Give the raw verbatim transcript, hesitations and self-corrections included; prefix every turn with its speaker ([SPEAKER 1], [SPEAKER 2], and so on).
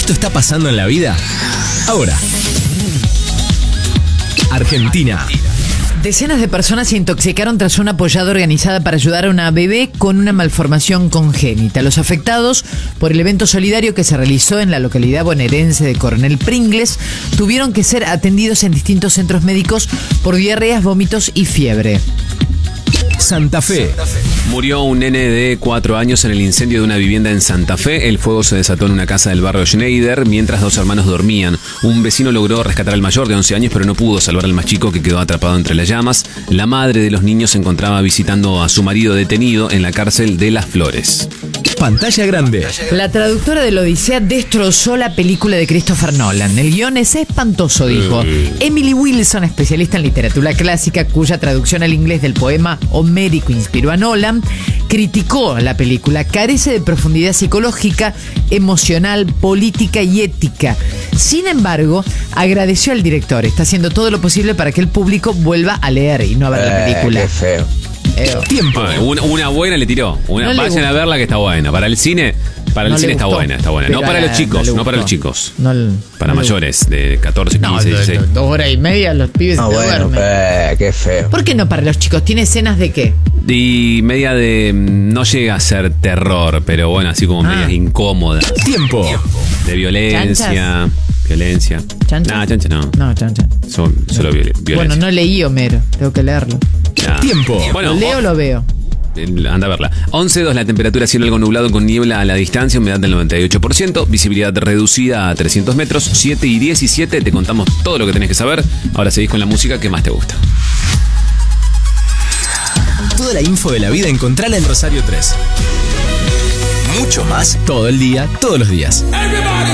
[SPEAKER 1] Esto está pasando en la vida ahora. Argentina.
[SPEAKER 2] Decenas de personas se intoxicaron tras una pollada organizada para ayudar a una bebé con una malformación congénita. Los afectados por el evento solidario que se realizó en la localidad bonaerense de Coronel Pringles tuvieron que ser atendidos en distintos centros médicos por diarreas, vómitos y fiebre.
[SPEAKER 1] Santa Fe.
[SPEAKER 3] Murió un nene de cuatro años en el incendio de una vivienda en Santa Fe. El fuego se desató en una casa del barrio Schneider mientras dos hermanos dormían. Un vecino logró rescatar al mayor de once años, pero no pudo salvar al más chico, que quedó atrapado entre las llamas. La madre de los niños se encontraba visitando a su marido detenido en la cárcel de Las Flores.
[SPEAKER 1] Pantalla grande.
[SPEAKER 2] La traductora de la Odisea destrozó la película de Christopher Nolan. El guión es espantoso, dijo. Emily Wilson, especialista en literatura clásica, cuya traducción al inglés del poema homérico inspiró a Nolan, criticó la película. Carece de profundidad psicológica, emocional, política y ética. Sin embargo, agradeció al director. Está haciendo todo lo posible para que el público vuelva a leer y no a ver eh, la película.
[SPEAKER 4] Qué feo.
[SPEAKER 3] Tiempo. Ah, una, una buena le tiró. Una, no vayan a verla, que está buena. Para el cine, para el no cine está buena, está buena. No para los chicos, no, no para los chicos. No, para no mayores de catorce, quince, dieciséis.
[SPEAKER 2] No, dos horas y media los pibes
[SPEAKER 4] no,
[SPEAKER 2] se
[SPEAKER 4] bueno,
[SPEAKER 2] duermen.
[SPEAKER 4] Eh, qué feo.
[SPEAKER 2] ¿Por qué no para los chicos? ¿Tiene escenas de qué?
[SPEAKER 3] Y media de... No llega a ser terror, pero bueno, así como ah. medias incómodas.
[SPEAKER 1] Tiempo.
[SPEAKER 3] De violencia.
[SPEAKER 2] ¿Chanchas?
[SPEAKER 3] Violencia.
[SPEAKER 2] ¿Chanchas?
[SPEAKER 3] No, chancha no.
[SPEAKER 2] No, chancha.
[SPEAKER 3] So, solo no. violencia.
[SPEAKER 2] Bueno, no leí Homero. Tengo que leerlo.
[SPEAKER 3] Nah.
[SPEAKER 1] Tiempo.
[SPEAKER 3] Bueno,
[SPEAKER 2] ¿Lo leo o lo veo?
[SPEAKER 3] Anda a verla. once dos, la temperatura, cielo algo nublado con niebla a la distancia, humedad del noventa y ocho por ciento, visibilidad reducida a trescientos metros. Siete y diecisiete, te contamos todo lo que tenés que saber. Ahora seguís con la música que más te gusta.
[SPEAKER 1] Toda la info de la vida encontrala en Rosario tres. Mucho más todo el día, todos los días.